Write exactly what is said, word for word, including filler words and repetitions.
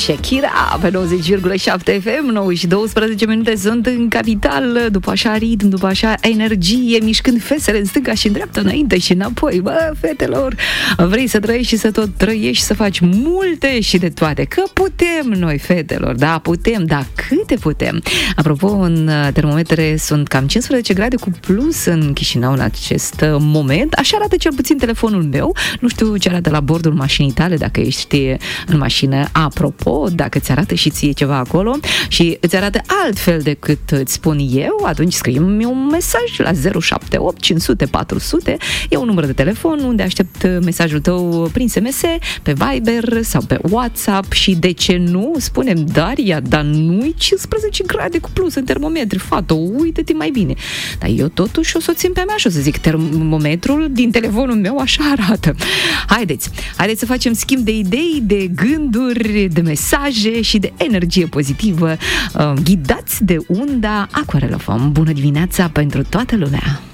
Shakira pe nouăzeci virgulă șapte F M. nouă și douăsprezece minute sunt în capital. După așa ritm, după așa energie, mișcând fesele în stânga și în dreapta, înainte și înapoi. Bă, fetelor, vrei să trăiești și să tot trăiești, să faci multe și de toate. Că putem noi, fetelor, da, putem, dar câte putem? Apropo, în termometre sunt cam cincisprezece grade cu plus în Chișinău în acest moment. Așa arată cel puțin telefonul meu. Nu știu ce arată la bordul mașinii tale, dacă ești în mașină. Apropo, dacă ți arată și ție ceva acolo și îți arată altfel decât îți spun eu, atunci scrie-mi un mesaj la zero șapte opt cinci zero zero patru zero zero. E un număr de telefon unde aștept mesajul tău prin S M S, pe Viber sau pe WhatsApp. Și de ce nu? Spunem, Daria, dar nu-i cincisprezece grade cu plus în termometri, fată, uite-te mai bine. Dar eu totuși o să o țin pe mea și o să zic, termometrul din telefonul meu așa arată. Haideți, haideți să facem schimb de idei, de gânduri, de mesaje și de energie pozitivă, uh, ghidați de unda Aquarello Foam. Bună dimineața pentru toată lumea!